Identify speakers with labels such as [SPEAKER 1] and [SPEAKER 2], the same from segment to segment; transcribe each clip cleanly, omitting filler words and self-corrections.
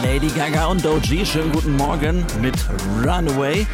[SPEAKER 1] Lady Gaga und Doechii, schönen guten Morgen mit Runaway.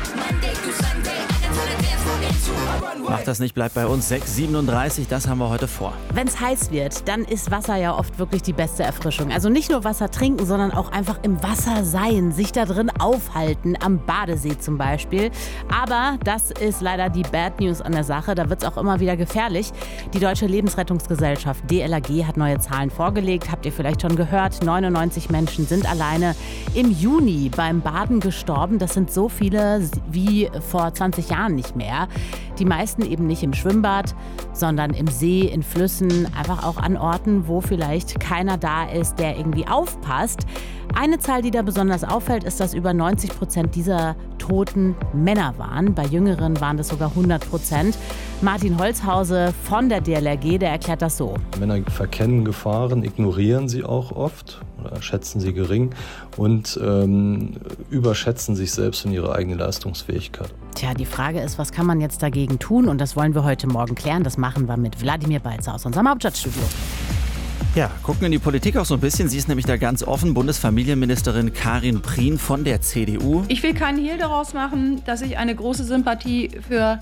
[SPEAKER 1] Macht das nicht, bleibt bei uns. 6:37, das haben wir heute vor.
[SPEAKER 2] Wenn es heiß wird, dann ist Wasser ja oft wirklich die beste Erfrischung. Also nicht nur Wasser trinken, sondern auch einfach im Wasser sein, sich da drin aufhalten, am Badesee zum Beispiel. Aber das ist leider die Bad News an der Sache, da wird es auch immer wieder gefährlich. Die Deutsche Lebensrettungsgesellschaft DLRG hat neue Zahlen vorgelegt, habt ihr vielleicht schon gehört. 99 Menschen sind alleine im Juni beim Baden gestorben. Das sind so viele wie vor 20 Jahren nicht mehr. Die meisten eben nicht im Schwimmbad, sondern im See, in Flüssen, einfach auch an Orten, wo vielleicht keiner da ist, der irgendwie aufpasst. Eine Zahl, die da besonders auffällt, ist, dass über 90% dieser Toten Männer waren. Bei Jüngeren waren das sogar 100%. Martin Holzhause von der DLRG, der erklärt das so.
[SPEAKER 3] Männer verkennen Gefahren, ignorieren sie auch oft oder schätzen sie gering und überschätzen sich selbst und ihre eigene Leistungsfähigkeit.
[SPEAKER 2] Tja, die Frage ist, was kann man jetzt dagegen tun? Und das wollen wir heute Morgen klären. Das machen wir mit Wladimir Balzer aus unserem Hauptstadtstudio.
[SPEAKER 1] Ja, gucken in die Politik auch so ein bisschen. Sie ist nämlich da ganz offen. Bundesfamilienministerin Karin Prien von der CDU.
[SPEAKER 4] Ich will keinen Hehl daraus machen, dass ich eine große Sympathie für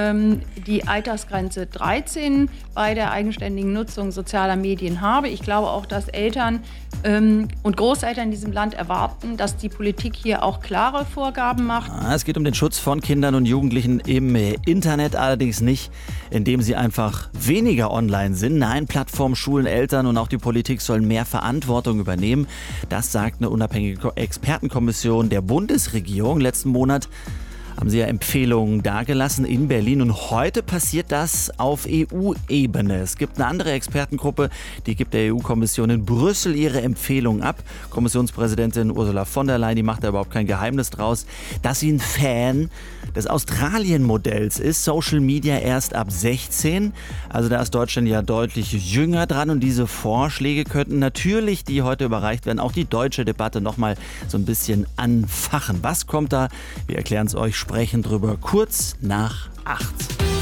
[SPEAKER 4] die Altersgrenze 13 bei der eigenständigen Nutzung sozialer Medien habe. Ich glaube auch, dass Eltern und Großeltern in diesem Land erwarten, dass die Politik hier auch klare Vorgaben macht.
[SPEAKER 1] Es geht um den Schutz von Kindern und Jugendlichen im Internet, allerdings nicht, indem sie einfach weniger online sind. Nein, Plattformen, Schulen, Eltern und auch die Politik sollen mehr Verantwortung übernehmen. Das sagt eine unabhängige Expertenkommission der Bundesregierung. Letzten Monat haben sie ja Empfehlungen dargelassen in Berlin und heute passiert das auf EU-Ebene. Es gibt eine andere Expertengruppe, die gibt der EU-Kommission in Brüssel ihre Empfehlungen ab. Kommissionspräsidentin Ursula von der Leyen, die macht da überhaupt kein Geheimnis draus, dass sie ein Fan des Australien-Modells ist. Social Media erst ab 16. Also da ist Deutschland ja deutlich jünger dran und diese Vorschläge könnten natürlich, die heute überreicht werden, auch die deutsche Debatte nochmal so ein bisschen anfachen. Was kommt da? Wir erklären es euch, sprechen drüber kurz nach 8.